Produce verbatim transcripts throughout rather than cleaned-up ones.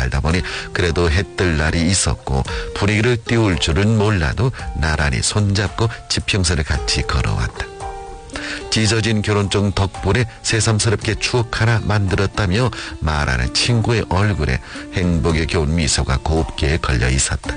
살다 보니 그래도 해뜰 날이 있었고 분위기를 띄울 줄은 몰라도 나란히 손잡고 지평선을 같이 걸어왔다. 찢어진 결혼증 덕분에 새삼스럽게 추억 하나 만들었다며 말하는 친구의 얼굴에 행복의 겨운 미소가 곱게 걸려 있었다.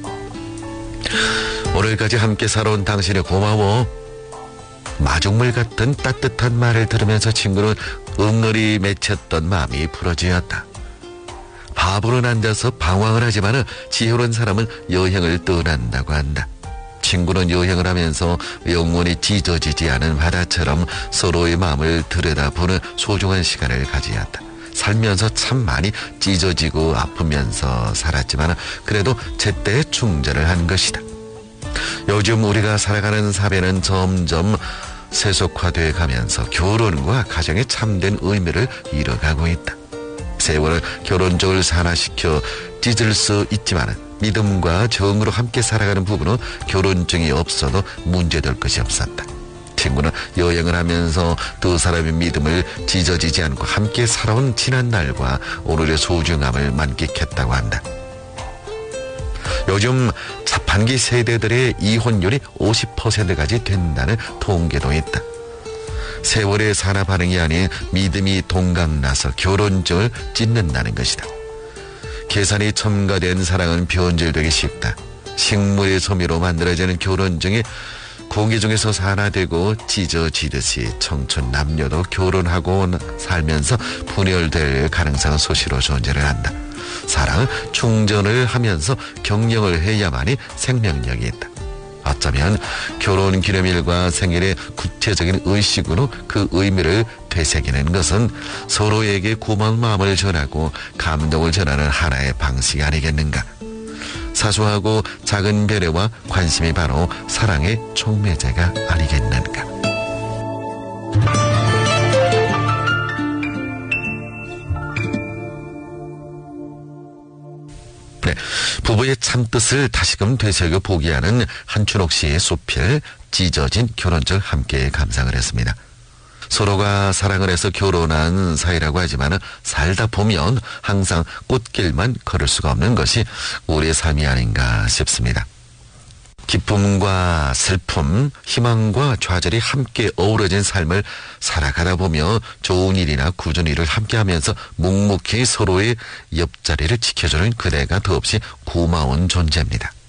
오늘까지 함께 살아온 당신이 고마워. 마중물 같은 따뜻한 말을 들으면서 친구는 응어리 맺혔던 마음이 풀어지었다. 바보는 앉아서 방황을 하지만 지혜로운 사람은 여행을 떠난다고 한다. 친구는 여행을 하면서 영원히 찢어지지 않은 바다처럼 서로의 마음을 들여다보는 소중한 시간을 가지었다. 살면서 참 많이 찢어지고 아프면서 살았지만 그래도 제때에 충전을 한 것이다. 요즘 우리가 살아가는 사회는 점점 세속화되어 가면서 결혼과 가정의 참된 의미를 잃어가고 있다. 세월을 결혼적을 산화시켜 찢을 수 있지만 믿음과 정으로 함께 살아가는 부부는 결혼증이 없어도 문제될 것이 없었다. 친구는 여행을 하면서 두 사람의 믿음을 찢어지지 않고 함께 살아온 지난 날과 오늘의 소중함을 만끽했다고 한다. 요즘 자판기 세대들의 이혼율이 오십 퍼센트까지 된다는 통계도 있다. 세월의 산화 반응이 아닌 믿음이 동강나서 결혼증을 찢는다는 것이다. 계산이 첨가된 사랑은 변질되기 쉽다. 식물의 소미로 만들어지는 결혼증이 공기 중에서 산화되고 찢어지듯이 청춘 남녀도 결혼하고 살면서 분열될 가능성은 수시로 존재를 한다. 사랑은 충전을 하면서 경영을 해야만이 생명력이 있다. 어쩌면 결혼 기념일과 생일의 구체적인 의식으로 그 의미를 되새기는 것은 서로에게 고마운 마음을 전하고 감동을 전하는 하나의 방식이 아니겠는가. 사소하고 작은 배려와 관심이 바로 사랑의 촉매제가 아니겠는가. 네, 부부의 참뜻을 다시금 되새겨 보게 하는 한춘옥 씨의 소필 찢어진 결혼증 함께 감상을 했습니다. 서로가 사랑을 해서 결혼한 사이라고 하지만 살다 보면 항상 꽃길만 걸을 수가 없는 것이 우리의 삶이 아닌가 싶습니다. 기쁨과 슬픔, 희망과 좌절이 함께 어우러진 삶을 살아가다 보면 좋은 일이나 굳은 일을 함께하면서 묵묵히 서로의 옆자리를 지켜주는 그대가 더없이 고마운 존재입니다.